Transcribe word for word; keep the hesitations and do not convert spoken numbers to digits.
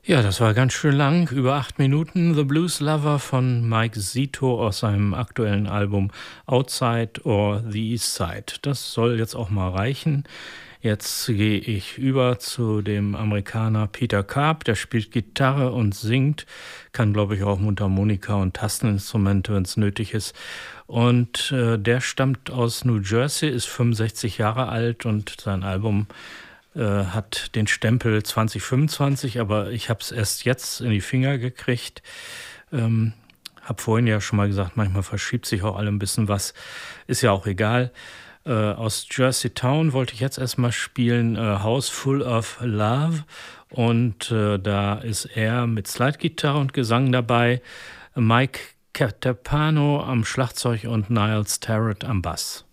Ja, das war ganz schön lang, über acht Minuten. The Blues Lover von Mike Zito aus seinem aktuellen Album Outside or the East Side. Das soll jetzt auch mal reichen. Jetzt gehe ich über zu dem Amerikaner Peter Karp, der spielt Gitarre und singt, kann glaube ich auch Mundharmonika und Tasteninstrumente, wenn es nötig ist. Und äh, der stammt aus New Jersey, ist fünfundsechzig Jahre alt und sein Album äh, hat den Stempel zwanzig fünfundzwanzig, aber ich habe es erst jetzt in die Finger gekriegt. Ähm, habe vorhin ja schon mal gesagt, manchmal verschiebt sich auch alle ein bisschen was, ist ja auch egal. Äh, aus Jersey Town wollte ich jetzt erstmal spielen, äh, House Full of Love, und äh, da ist er mit Slidegitarre und Gesang dabei, Mike Catapano am Schlagzeug und Niles Tarrant am Bass.